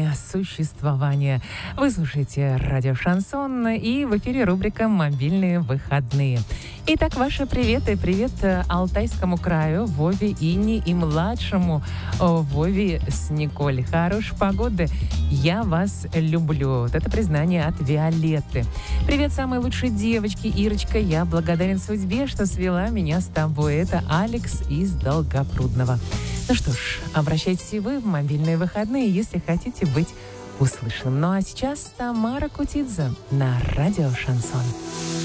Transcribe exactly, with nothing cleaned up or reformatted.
на существование. Вы слушаете радио «Шансон», и в эфире рубрика «Мобильные выходные». Итак, ваши приветы. Привет Алтайскому краю, Вове Инне и младшему Вове с Николь. Хорошей погоды. Я вас люблю. Вот это признание от Виолетты. Привет самой лучшей девочке, Ирочка. Я благодарен судьбе, что свела меня с тобой. Это Алекс из Долгопрудного. Ну что ж, обращайтесь и вы в мобильные выходные, если хотите быть услышанным. Ну а сейчас Тамара Кутидзе на радио «Шансон».